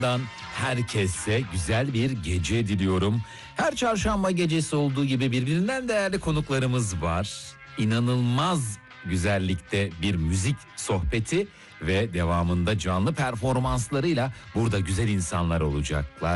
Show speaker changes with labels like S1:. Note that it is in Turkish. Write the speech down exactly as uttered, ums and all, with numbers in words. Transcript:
S1: Herkese güzel bir gece diliyorum. Her çarşamba gecesi olduğu gibi birbirinden değerli konuklarımız var. İnanılmaz güzellikte bir müzik sohbeti ve devamında canlı performanslarıyla burada güzel insanlar olacaklar.